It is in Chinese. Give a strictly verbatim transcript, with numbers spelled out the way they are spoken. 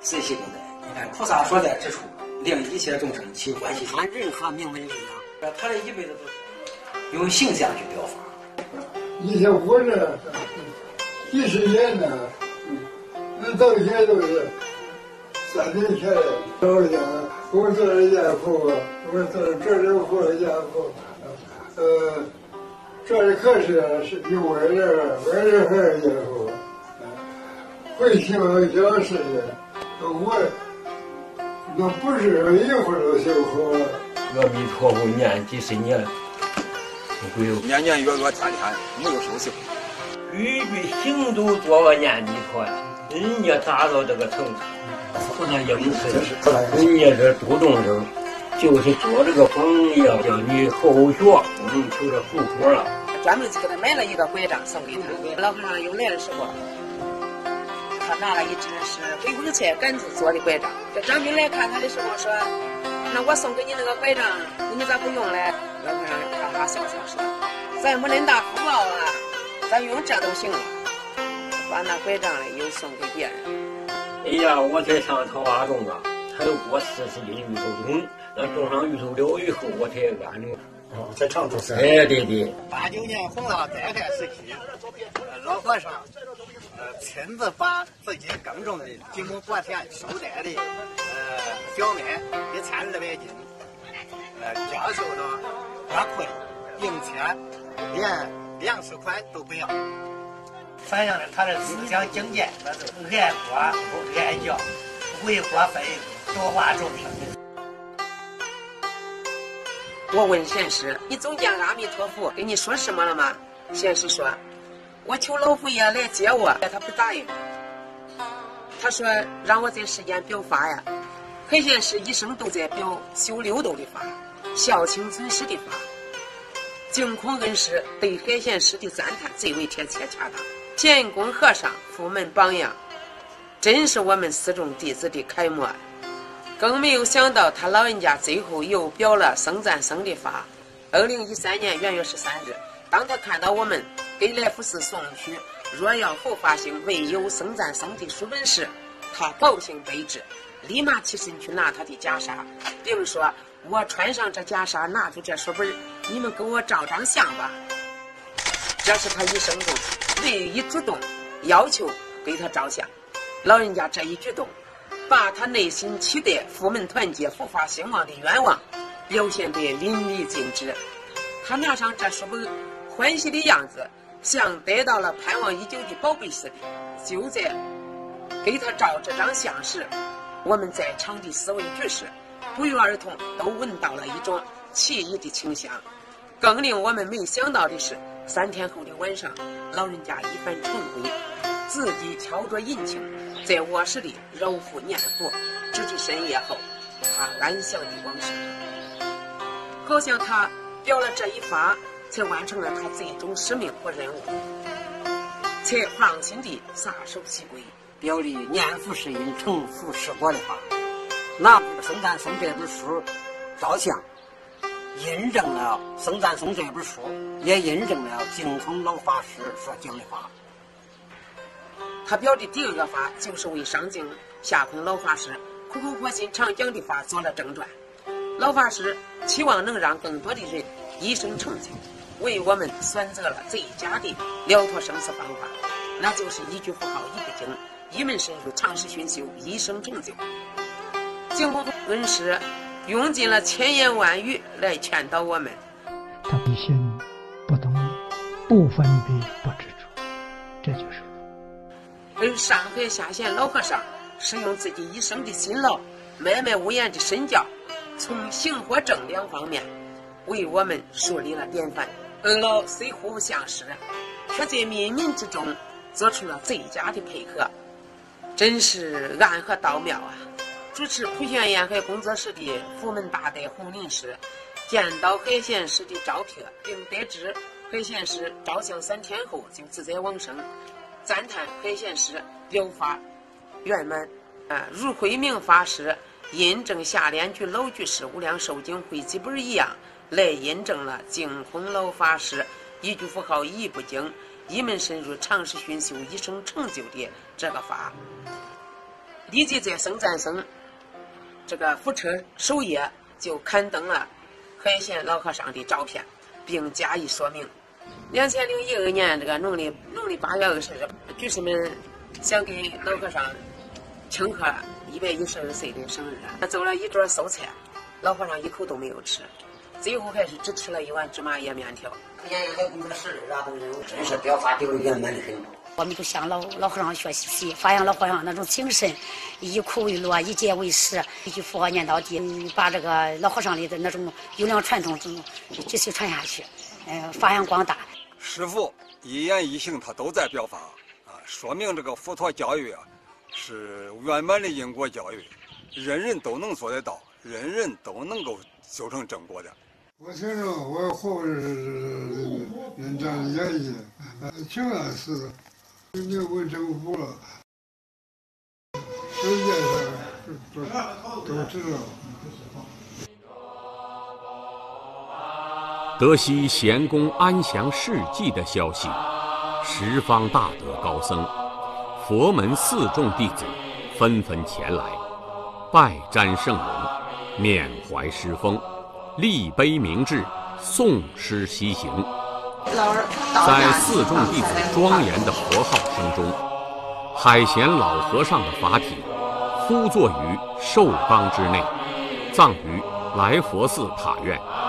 自系功德。哎，菩萨所在之处，令一切众生起欢喜心。 按任何名门力量， 他这一辈子都是用形象去表法。 以前活着几十年呢，那到现在都是三年前到家，我做了家父，我做了这人活家父，呃，这里可是是有外人，外人还是家父，会修小事情，我那不是一会儿都修好。 阿弥陀佛，念几十年。 年年月月天天没有休息， 句句行都做个念弥陀，人家达到这个程度，不能应试，人家这主动生，就是做这个榜样，叫你后学，我们求着福果了。 专门给他买了一个拐杖送给他。老和尚又来的时候，他拿了一只是黑红菜杆子做的拐杖。这张兵来看他的时候说：“那我送给你那个拐杖，你咋不用嘞？”老和尚哈哈笑笑说：“咱没恁大福报啊，咱用这都行了。”把那拐杖嘞又送给别人。 哎呀，我才上桃花种啊，才有过四十斤芋头种，那种上芋头了以后，我才安住。 哦，在常州山。 哎，对对。 八九年弘法灾害时期，老和尚呃亲自把自己耕种的经过国田收摘的呃小麦一千二百斤，呃交收到国库里，并且连粮食款都不要，反映了他的思想境界，那是爱国不爱教，为国分多化众生。 我问贤师：“你总见阿弥陀佛跟你说什么了吗？”贤师说：“我求老佛爷来接我，他不答应。他说让我在世间表法呀。海贤师一生都在表修六度的法，孝亲尊师的法。净空恩师对海贤师的赞叹最为贴切恰当。建功和尚佛门榜样，真是我们四众弟子的楷模。更没有想到他老人家最后又表了僧赞僧的法。二零一三年元月十三日，当他看到我们给来福寺送去若要佛法兴唯有僧赞僧的书本时，他高兴悲之，立马起身去拿他的袈裟，并说：“我穿上这袈裟，拿出这书本，你们给我照张相吧。”这是他一生中唯一主动要求给他照相。老人家这一举动，把他内心期待佛门团结、佛法兴旺的愿望表现得淋漓尽致。他拿上这书本，欢喜的样子像得到了盼望已久的宝贝似的。就在给他照这张相时，我们在场的四位居士不约而同都闻到了一种奇异的清香。更令我们没想到的是，三天后的晚上，老人家一番晨归，自己敲着银磬，在卧室里揉腹念佛，直至深夜后，他安详地往生。好像他表了这一法，才完成了他最终使命和任务，才放心地撒手西归， 表里念佛是因，成佛是果的法。拿僧赞僧这本书照相，印证了僧赞僧这本书，也印证了净空老法师所讲的法。他表的第二个法，就是为上净下空老法师苦口婆心常讲的法做了正传。老法师期望能让更多的人一生成就，为我们选择了最佳的了脱生死方法，那就是一句佛号一不经，一门深入，长时熏修，一生成就。净空恩师用尽了千言万语来劝导我们。 他不信不懂，不分别不执着，这就是而上海下县老和尚是用自己一生的辛劳，脉脉无言的身教，从行和正两方面为我们树立了典范。二老虽互不相识，却在冥冥之中做出了最佳的配合，真是暗合道妙啊！主持普贤沿海工作室的佛门大德洪林师见到海贤师的照片，并得知海贤师照相三天后就自在往生，赞叹海贤师表法圆满啊，如慧明法师印证下联居老居士无量寿经汇集本一样，来印证了净空老法师一句佛号一不经，一门深入，长时熏修，一生成就的这个法。 立即在圣战生这个府车首页就刊登了海贤老和尚的照片，并加以说明。两千零一二年这个农历农历八月二十日，居士们想给老和尚庆贺一百一十二岁的生日，走了一桌寿菜，老和尚一口都没有吃，最后还是只吃了一碗芝麻叶面条。 现在还工作十日啊，都是真是表发丢圆满的很多。 我们就向老老和尚学习，发扬老和尚那种精神，以苦为乐，以戒为师，一句佛号念到底，把这个老和尚的那种优良传统继续传下去，呃，发扬光大。 师父一言一行他都在表法啊，说明这个佛陀教育啊是圆满的因果教育，人人都能做得到，人人都能够修成正果的。 我听着我活着是人家的原因，情安寺你问政府了，世界上都都知道。 得悉贤公安详事迹的消息，十方大德高僧、佛门四众弟子纷纷前来，拜瞻圣容，缅怀师风，立碑铭志，诵诗西行。在四众弟子庄严的佛号声中，海贤老和尚的法体敷坐于寿缸之内，葬于来佛寺塔院。